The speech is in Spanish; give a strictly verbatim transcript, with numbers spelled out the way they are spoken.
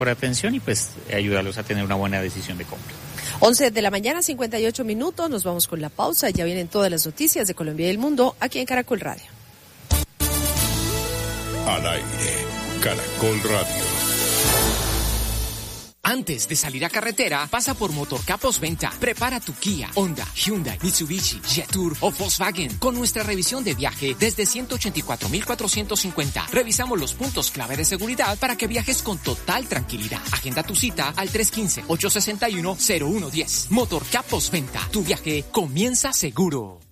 por atención y pues ayudarlos a tener una buena decisión de compra. once de la mañana, cincuenta y ocho minutos, nos vamos con la pausa, ya vienen todas las noticias de Colombia y el mundo aquí en Caracol Radio. Al aire, Caracol Radio. Antes de salir a carretera, pasa por Motorcap Postventa. Prepara tu Kia, Honda, Hyundai, Mitsubishi, Jetour o Volkswagen con nuestra revisión de viaje desde ciento ochenta y cuatro mil cuatrocientos cincuenta. Revisamos los puntos clave de seguridad para que viajes con total tranquilidad. Agenda tu cita al tres uno cinco, ocho seis uno, cero uno uno cero. Motorcap Postventa. Tu viaje comienza seguro.